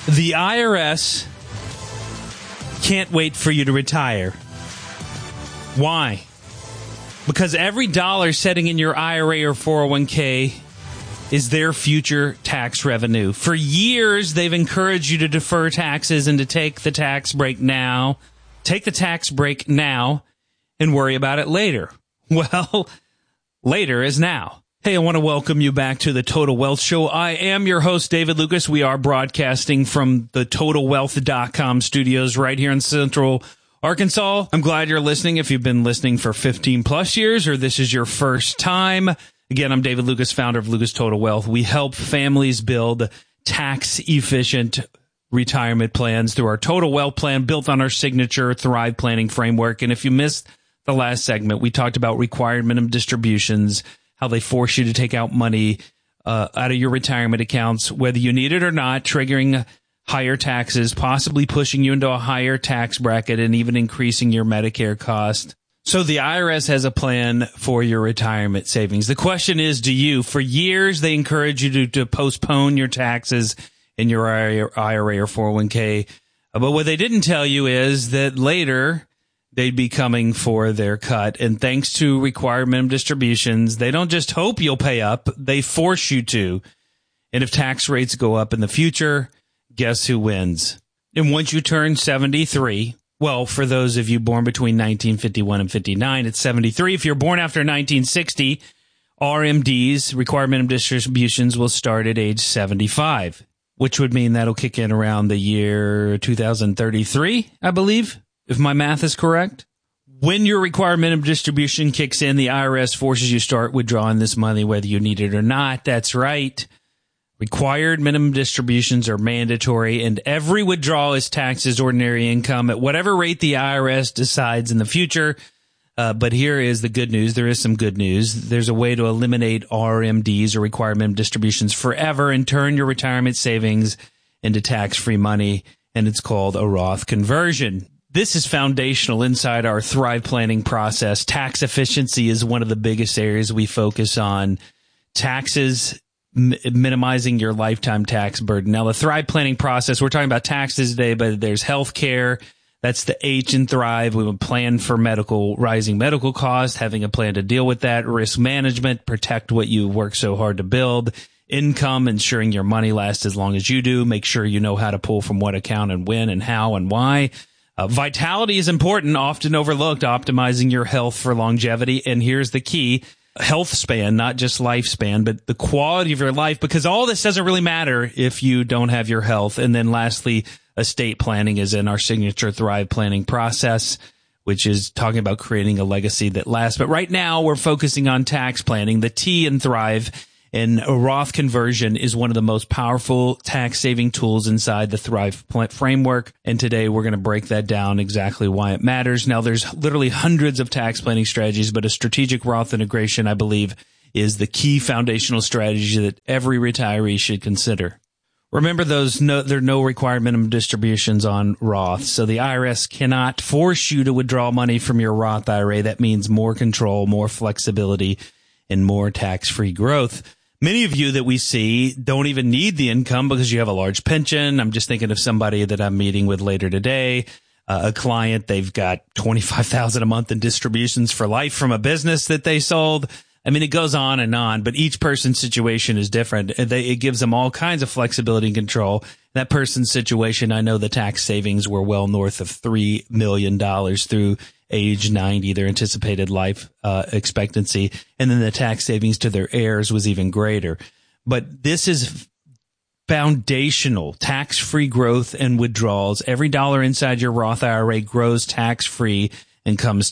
The IRS can't wait for you to retire. Why? Because every dollar sitting in your IRA or 401k is their future tax revenue. For years, they've encouraged you to defer taxes and to take the tax break now. Take the tax break now and worry about it later. Well, later is now. Hey, I want to welcome you back to the Total Wealth Show. I am your host, David Lucas. We are broadcasting from the TotalWealth.com studios right here in Central Arkansas. I'm glad you're listening. If you've been listening for 15 plus years or this is your first time, again, I'm David Lucas, founder of Lucas Total Wealth. We help families build tax-efficient retirement plans through our Total Wealth Plan built on our signature Thrive Planning framework. And if you missed the last segment, we talked about required minimum distributions, how they force you to take out money out of your retirement accounts, whether you need it or not, triggering higher taxes, possibly pushing you into a higher tax bracket and even increasing your Medicare cost. So the IRS has a plan for your retirement savings. The question is, do you? For years, they encourage you to postpone your taxes in your IRA or 401k. But what they didn't tell you is that later they'd be coming for their cut. And thanks to required minimum distributions, they don't just hope you'll pay up, they force you to. And if tax rates go up in the future, guess who wins? And once you turn 73, well, for those of you born between 1951 and 59, it's 73. If you're born after 1960, RMDs, required minimum distributions, will start at age 75, which would mean that'll kick in around the year 2033, I believe, if my math is correct. When your required minimum distribution kicks in, the IRS forces you to start withdrawing this money whether you need it or not. That's right. Required minimum distributions are mandatory, and every withdrawal is taxed as ordinary income at whatever rate the IRS decides in the future. But here is the good news. There is some good news. There's a way to eliminate RMDs or required minimum distributions forever and turn your retirement savings into tax-free money, and it's called a Roth conversion. This is foundational inside our Thrive planning process. Tax efficiency is one of the biggest areas we focus on. Taxes, minimizing your lifetime tax burden. Now, the Thrive planning process, we're talking about taxes today, but there's health care. That's the H in Thrive. We would plan for rising medical costs, having a plan to deal with that. Risk management, protect what you work so hard to build. Income, ensuring your money lasts as long as you do. Make sure you know how to pull from what account and when and how and why. Vitality is important, often overlooked, optimizing your health for longevity. And here's the key, health span, not just lifespan, but the quality of your life, because all this doesn't really matter if you don't have your health. And then lastly, estate planning is in our signature Thrive planning process, which is talking about creating a legacy that lasts. But right now we're focusing on tax planning. The T in Thrive. And a Roth conversion is one of the most powerful tax-saving tools inside the Thrive framework. And today we're going to break that down, exactly why it matters. Now, there's literally hundreds of tax planning strategies, but a strategic Roth integration, I believe, is the key foundational strategy that every retiree should consider. Remember, there are no required minimum distributions on Roth, so the IRS cannot force you to withdraw money from your Roth IRA. That means more control, more flexibility, and more tax-free growth. Many of you that we see don't even need the income because you have a large pension. I'm just thinking of somebody that I'm meeting with later today, a client. They've got $25,000 a month in distributions for life from a business that they sold. I mean, it goes on, but each person's situation is different. It gives them all kinds of flexibility and control. That person's situation, I know the tax savings were well north of $3 million through age 90, their anticipated life expectancy, and then the tax savings to their heirs was even greater. But this is foundational, tax-free growth and withdrawals. Every dollar inside your Roth IRA grows tax-free and comes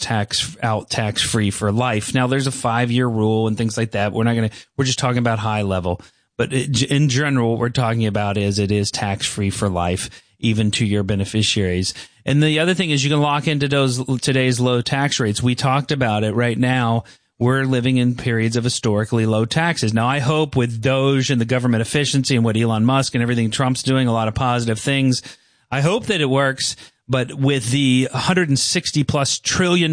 tax-free for life. Now, there's a 5-year rule and things like that. We're just talking about high level. But in general, what we're talking about is it is tax-free for life, even to your beneficiaries. And the other thing is you can lock into today's low tax rates. We talked about it. Right now, we're living in periods of historically low taxes. Now, I hope with Doge and the government efficiency and what Elon Musk and everything Trump's doing, a lot of positive things, I hope that it works. But with the $160+ trillion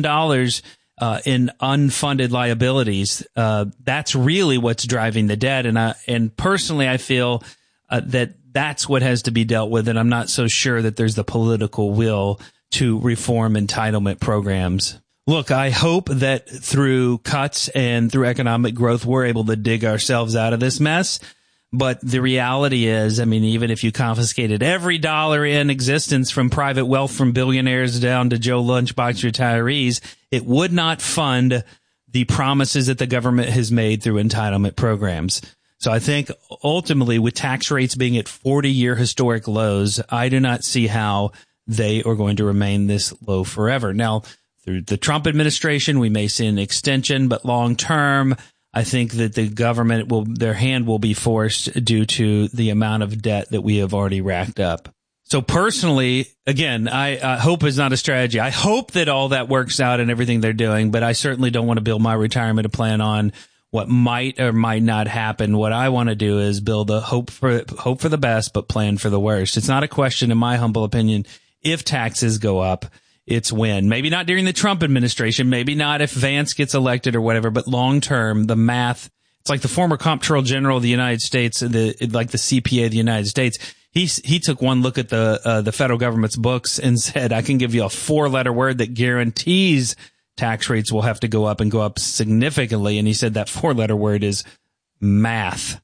in unfunded liabilities, that's really what's driving the debt. And personally, I feel that That's what has to be dealt with, and I'm not so sure that there's the political will to reform entitlement programs. Look, I hope that through cuts and through economic growth, we're able to dig ourselves out of this mess. But the reality is, I mean, even if you confiscated every dollar in existence from private wealth from billionaires down to Joe Lunchbox retirees, it would not fund the promises that the government has made through entitlement programs. So I think ultimately, with tax rates being at 40-year historic lows, I do not see how they are going to remain this low forever. Now, through the Trump administration, we may see an extension, but long term, I think that the government their hand will be forced due to the amount of debt that we have already racked up. So personally, again, I hope is not a strategy. I hope that all that works out and everything they're doing, but I certainly don't want to build my retirement plan on what might or might not happen. What I want to do is build a hope for the best, but plan for the worst. It's not a question, in my humble opinion, if taxes go up. It's when. Maybe not during the Trump administration, maybe not if Vance gets elected or whatever, but long term, the math, it's like the former Comptroller General of the United States, like the CPA of the United States. He took one look at the federal government's books and said, I can give you a 4-letter word that guarantees tax rates will have to go up and go up significantly. And he said that 4-letter word is math.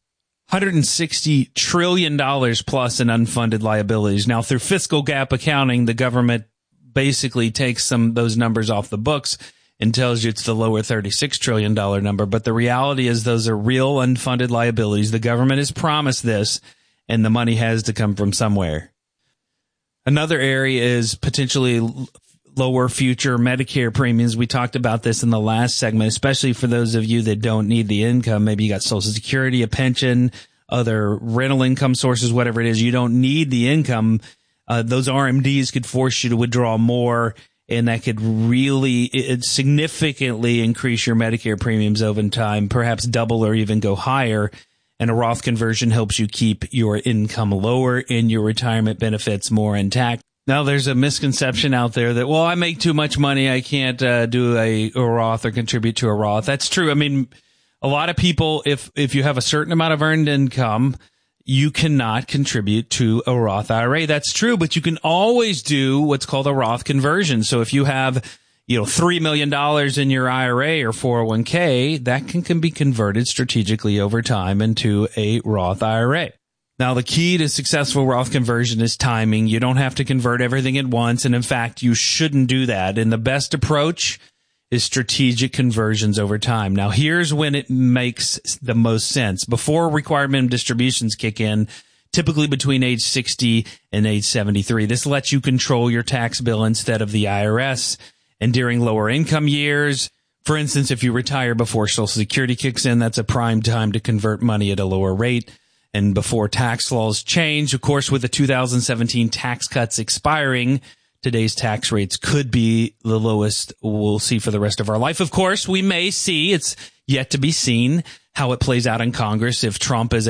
$160 trillion plus in unfunded liabilities. Now, through fiscal gap accounting, the government basically takes those numbers off the books and tells you it's the lower $36 trillion number. But the reality is those are real unfunded liabilities. The government has promised this, and the money has to come from somewhere. Another area is potentially lower future Medicare premiums. We talked about this in the last segment, especially for those of you that don't need the income. Maybe you got Social Security, a pension, other rental income sources, whatever it is. You don't need the income. Those RMDs could force you to withdraw more, and that could really significantly increase your Medicare premiums over time, perhaps double or even go higher. And a Roth conversion helps you keep your income lower and your retirement benefits more intact. Now, there's a misconception out there that, well, I make too much money, I can't do a Roth or contribute to a Roth. That's true. I mean, a lot of people, if you have a certain amount of earned income, you cannot contribute to a Roth IRA. That's true, but you can always do what's called a Roth conversion. So if you have, $3 million in your IRA or 401k, that can be converted strategically over time into a Roth IRA. Now, the key to successful Roth conversion is timing. You don't have to convert everything at once. And in fact, you shouldn't do that. And the best approach is strategic conversions over time. Now, here's when it makes the most sense. Before required minimum distributions kick in, typically between age 60 and age 73. This lets you control your tax bill instead of the IRS. And during lower income years, for instance, if you retire before Social Security kicks in, that's a prime time to convert money at a lower rate. And before tax laws change, of course, with the 2017 tax cuts expiring, today's tax rates could be the lowest we'll see for the rest of our life. Of course, we may see, it's yet to be seen, how it plays out in Congress if Trump is